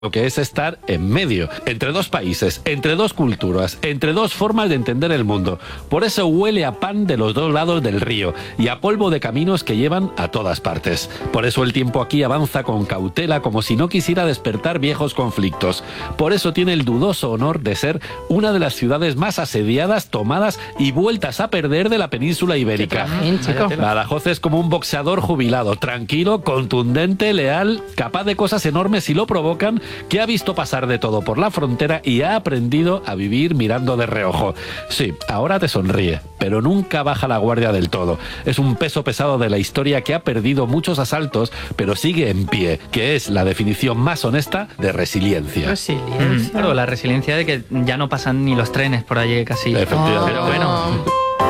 lo que es estar en medio, entre dos países, entre dos culturas, entre dos formas de entender el mundo. Por eso huele a pan de los dos lados del río y a polvo de caminos que llevan a todas partes. Por eso el tiempo aquí avanza con cautela, como si no quisiera despertar viejos conflictos. Por eso tiene el dudoso honor de ser una de las ciudades más asediadas, tomadas y vueltas a perder de la península ibérica. Badajoz es como un boxeador jubilado, tranquilo, contundente, leal, capaz de cosas enormes si lo provocan, que ha visto pasar de todo por la frontera y ha aprendido a vivir mirando de reojo. Sí, ahora te sonríe, pero nunca baja la guardia del todo. Es un peso pesado de la historia que ha perdido muchos asaltos, pero sigue en pie, que es la definición más honesta de resiliencia. Resiliencia. Claro, la resiliencia de que ya no pasan ni los trenes por allí casi. Efectivamente. Pero bueno...